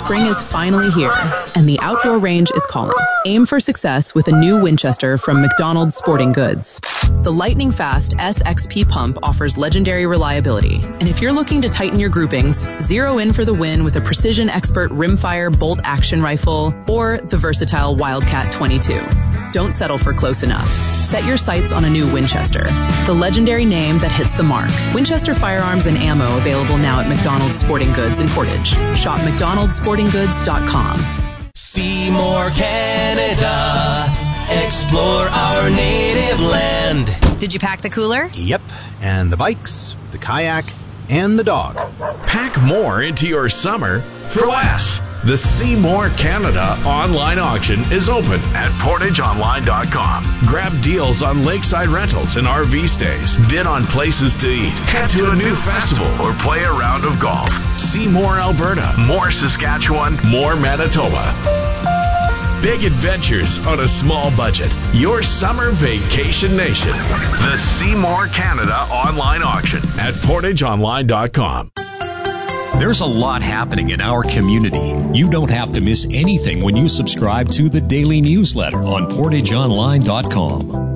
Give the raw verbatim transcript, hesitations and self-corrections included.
Spring is finally here, and the outdoor range is calling. Aim for success with a new Winchester from McDonald's Sporting Goods. The lightning-fast S X P pump offers legendary reliability, and if you're looking to tighten your groupings, zero in for the win with a Precision Expert rimfire bolt-action rifle or the versatile Wildcat twenty-two. Don't settle for close enough. Set your sights on a new Winchester, the legendary name that hits the mark. Winchester firearms and ammo available now at McDonald's Sporting Goods in Portage. Shop mcdonalds sporting goods dot com. Seymour, Canada. Explore our native land. Did you pack the cooler? Yep, and the bikes, the kayak, and the dog. Pack more into your summer for less. The Seymour Canada online auction is open at portage online dot com. Grab deals on lakeside rentals and R V stays. Bid on places to eat. Head to a new festival or play a round of golf. See more Alberta, more Saskatchewan, more Manitoba. Big adventures on a small budget. Your summer vacation nation. The Seymour Canada online auction at portage online dot com. There's a lot happening in our community. You don't have to miss anything when you subscribe to the daily newsletter on portage online dot com.